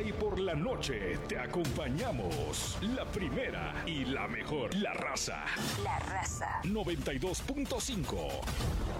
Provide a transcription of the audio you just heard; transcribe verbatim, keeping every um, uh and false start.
día y por la noche te acompañamos. La primera y la mejor. La Raza. La Raza. noventa y dos punto cinco.